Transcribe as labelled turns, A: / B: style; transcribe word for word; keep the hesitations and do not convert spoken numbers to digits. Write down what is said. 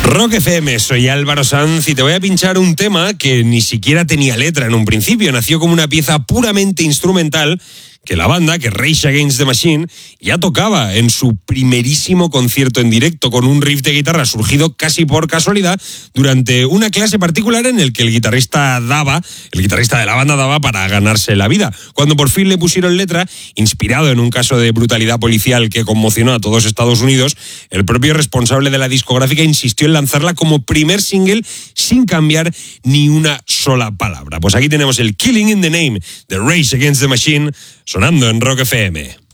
A: Rock F M, soy Álvaro Sanz y te voy a pinchar un tema que ni siquiera tenía letra en un principio. Nació como una pieza puramente instrumental que la banda, que Rage Against the Machine, ya tocaba en su primerísimo concierto en directo, con un riff de guitarra surgido casi por casualidad durante una clase particular en el que el guitarrista daba, el guitarrista de la banda daba para ganarse la vida. Cuando por fin le pusieron letra, inspirado en un caso de brutalidad policial que conmocionó a todos Estados Unidos, el propio responsable de la discográfica insistió en lanzarla como primer single sin cambiar ni una sola palabra. Pues aquí tenemos el Killing in the Name de Rage Against the Machine, sonando en Rock F M.